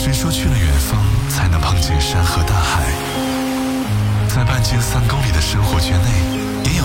谁说去了远方才能碰见山河大海？在半径3公里的生活圈内，也有